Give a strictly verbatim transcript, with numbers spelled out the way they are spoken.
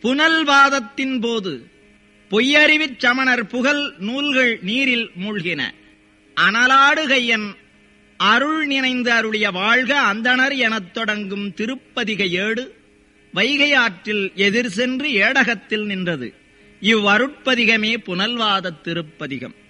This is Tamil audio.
புனல்வாதத்தின் போது பொய்யறிவிச் சமணர் புகழ் நூல்கள் நீரில் மூழ்கின. அனலாடுகையன் அருள் நினைந்து அருளிய வாழ்க அந்தணர் எனத் தொடங்கும் திருப்பதிகை ஏடு வைகை ஆற்றில் எதிர் சென்று ஏடகத்தில் நின்றது. இவ்வருட்பதிகமே புனல்வாதத் திருப்பதிகம்.